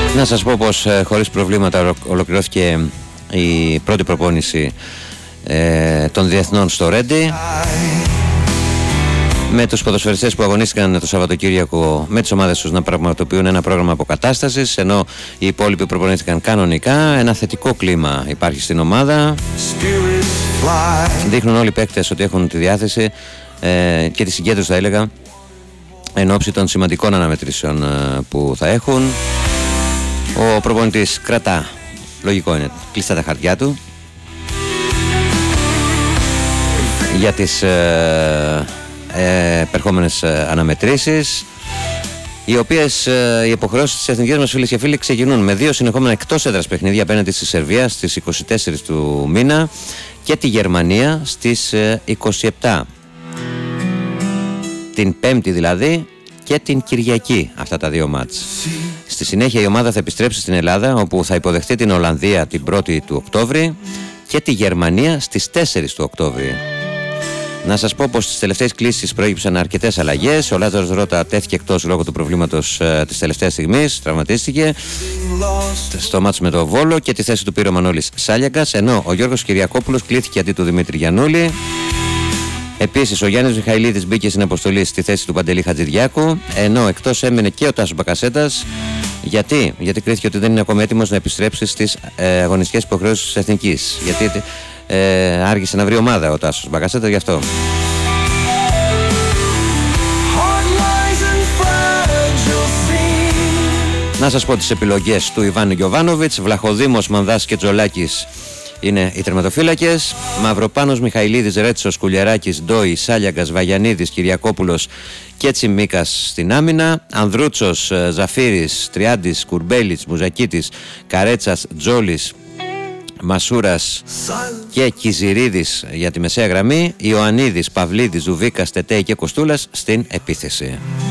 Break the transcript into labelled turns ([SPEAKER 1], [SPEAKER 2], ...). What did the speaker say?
[SPEAKER 1] Να σας πω πως χωρίς προβλήματα ολοκληρώθηκε η πρώτη προπόνηση των διεθνών στο Ρέντι, με τους ποδοσφαιριστές που αγωνίστηκαν το Σαββατοκύριακο με τις ομάδες τους να πραγματοποιούν ένα πρόγραμμα αποκατάστασης, ενώ οι υπόλοιποι προπονήθηκαν κανονικά. Ένα θετικό κλίμα υπάρχει στην ομάδα. Δείχνουν όλοι οι παίκτες ότι έχουν τη διάθεση και τη συγκέντρωση, θα έλεγα, εν ώψη των σημαντικών αναμετρήσεων που θα έχουν. Ο προπονητής κρατά, λογικό είναι, κλειστά τα χαρτιά του για τις επερχόμενες αναμετρήσεις, οι οποίες οι υποχρεώσεις της εθνικής μας, φίλες και φίλοι, ξεκινούν με 2 συνεχόμενα εκτός έδρας παιχνίδια απέναντι στη Σερβία στις 24 του μήνα και τη Γερμανία στις 27, την Πέμπτη δηλαδή και την Κυριακή, αυτά τα δύο μάτς. Στη συνέχεια η ομάδα θα επιστρέψει στην Ελλάδα, όπου θα υποδεχτεί την Ολλανδία την 1η του Οκτώβρη και τη Γερμανία στις 4 του Οκτώβρη. Να σας πω πως στις τελευταίες κλήσεις προέκυψαν αρκετές αλλαγές. Ο Λάζαρος Ρώτα τέθηκε εκτός λόγω του προβλήματος της τελευταίας στιγμής, τραυματίστηκε στο μάτς με το Βόλο και τη θέση του πήρε ο Μανώλης Σάλιακας, ενώ ο Γιώργος Κυριακόπουλος κλήθηκε αντί του Δημήτρη Γιαννούλη. Επίσης ο Γιάννης Μιχαηλίδης μπήκε στην αποστολή στη θέση του Παντελή Χατζηδιάκου, ενώ εκτός έμεινε και ο Τάσος Μπακασέτας. Γιατί κρίθηκε ότι δεν είναι ακόμη έτοιμος να επιστρέψει στις αγωνιστικές υποχρεώσεις της Εθνικής. Γιατί άργησε να βρει ομάδα ο Τάσος Μπακασέτας, γι' αυτό. Να σας πω τις επιλογές του Ιβάν Γιοβάνοβιτς. Βλαχοδήμος, Μανδάς και Τζολάκης είναι οι τερματοφύλακες. Μαυροπάνος, Μιχαηλίδης, Ρέτσος, Κουλιαράκης, Ντόι, Σάλιακας, Βαγιανίδης, Κυριακόπουλος και Τσιμίκας στην άμυνα. Ανδρούτσος, Ζαφύρης, Τριάντης, Κουρμπέλιτς, Μουζακίτης, Καρέτσας, Τζόλης, Μασούρας και Κιζηρίδης για τη μεσαία γραμμή. Ιωαννίδης, Παυλίδης, Ζουβίκας, Τετέι και Κοστούλας στην επίθεση.